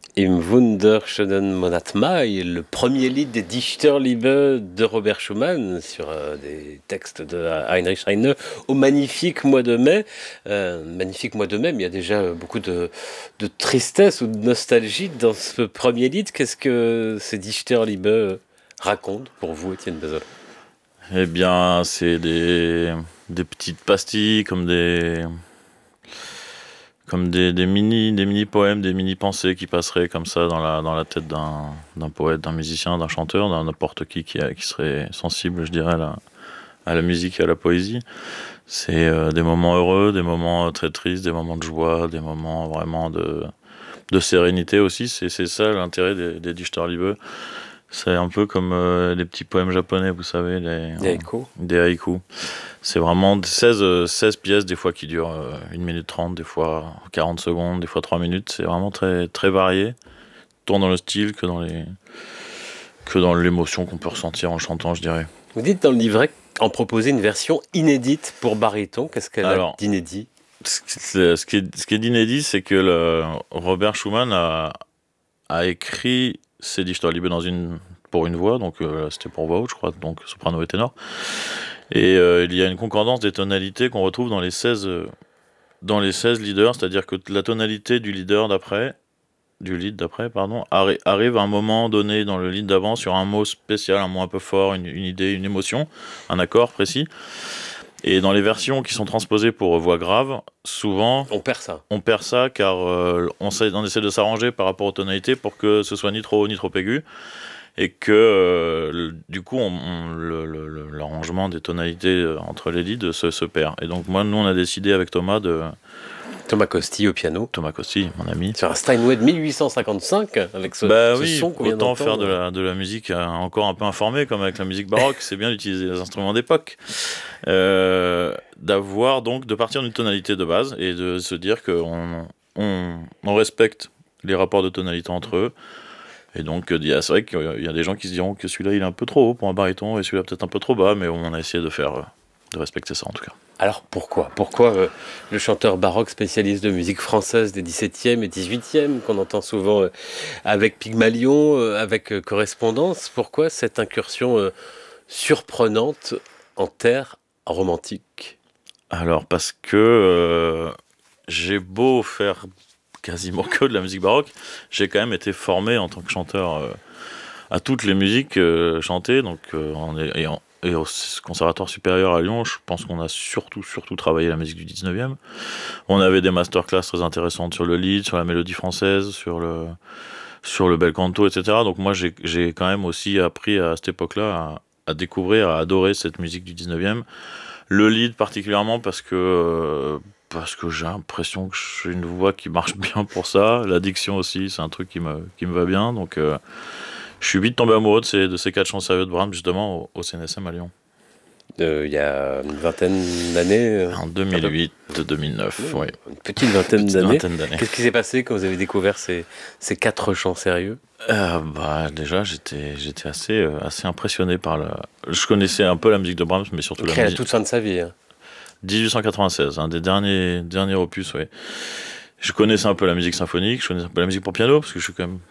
Im wunderschönen Monat Mai, le premier lied des Dichterliebe de Robert Schumann sur des textes de Heinrich Heine au magnifique mois de mai. Magnifique mois de mai, mais il y a déjà beaucoup de tristesse ou de nostalgie dans ce premier lied. Qu'est-ce que ces Dichterliebe racontent pour vous, Étienne Bezold? Eh bien, c'est des petites pastilles comme des mini poèmes, des mini pensées qui passeraient comme ça dans la tête d'un poète, d'un musicien, d'un chanteur, d'un n'importe qui serait sensible, je dirais, à la musique et à la poésie. C'est des moments heureux, des moments très tristes, des moments de joie, des moments vraiment de sérénité aussi. C'est ça l'intérêt des Dichterliebe. C'est un peu comme les petits poèmes japonais, vous savez, Des haïkus. des haïkus. C'est vraiment 16 pièces, des fois qui durent 1 minute 30, des fois 40 secondes, des fois 3 minutes. C'est vraiment très, très varié, tant dans le style que dans l'émotion qu'on peut ressentir en chantant, je dirais. Vous dites dans le livret en proposer une version inédite pour baryton. Qu'est-ce qu'elle a Alors, d'inédit? ce qui est d'inédit, c'est que Robert Schumann a écrit ses Dichterliebe pour une voix, donc c'était pour voix haute, je crois, donc soprano et ténor. Et il y a une concordance des tonalités qu'on retrouve dans les 16 leaders, c'est-à-dire que la tonalité du lead d'après, pardon, arrive à un moment donné dans le lead d'avant sur un mot spécial, un mot un peu fort, une idée, une émotion, un accord précis. Et dans les versions qui sont transposées pour voix grave, souvent On perd ça. car on essaie de s'arranger par rapport aux tonalités pour que ce soit ni trop haut ni trop aigu. Et que du coup l'arrangement des tonalités entre les leads se perd. Et donc nous on a décidé avec Thomas Costi au piano. Thomas Costi, mon ami, Sur un Steinway de 1855, avec ce oui, son qu'on vient autant d'entendre. faire de la musique encore un peu informée, comme avec la musique baroque, c'est bien d'utiliser les instruments d'époque. De partir d'une tonalité de base et de se dire qu'on on respecte les rapports de tonalité entre eux. Et donc, c'est vrai qu'il y a des gens qui se diront que celui-là il est un peu trop haut pour un baryton et celui-là peut-être un peu trop bas, mais on a essayé de respecter ça en tout cas. Alors pourquoi le chanteur baroque spécialiste de musique française des XVIIe et XVIIIe, qu'on entend souvent avec Pygmalion, avec Correspondance, pourquoi cette incursion surprenante en terre romantique? Alors, parce que j'ai beau faire quasiment que de la musique baroque, j'ai quand même été formé en tant que chanteur à toutes les musiques chantées, donc et au conservatoire supérieur à Lyon, je pense qu'on a surtout travaillé la musique du 19e. On avait des masterclass très intéressantes sur le lied, sur la mélodie française, sur le bel canto, etc. Donc moi, j'ai quand même aussi appris à cette époque-là à découvrir, à adorer cette musique du 19e. Le lead particulièrement parce que j'ai l'impression que j'ai une voix qui marche bien pour ça. L'addiction aussi, c'est un truc qui me va bien. Donc je suis vite tombé amoureux de ces 4 chants sérieux de Brahms, justement, au CNSM à Lyon. Il y a une vingtaine d'années. En 2008-2009, oui. Une petite vingtaine d'années. d'années. Qu'est-ce qui s'est passé quand vous avez découvert ces 4 chants sérieux? Déjà, j'étais assez impressionné Je connaissais un peu la musique de Brahms, mais surtout la Écrit à la musique. toute fin de sa vie. 1896, un des derniers opus, oui. Je connaissais un peu la musique symphonique, je connaissais un peu la musique pour piano, parce que je suis quand même